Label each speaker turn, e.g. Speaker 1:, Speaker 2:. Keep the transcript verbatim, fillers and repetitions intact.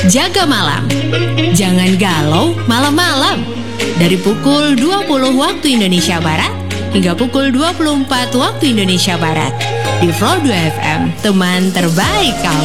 Speaker 1: Jaga malam. Jangan galau malam-malam. Dari pukul dua puluh waktu Indonesia Barat hingga pukul dua puluh empat waktu Indonesia Barat. Di Flow dua F M, teman terbaik kamu.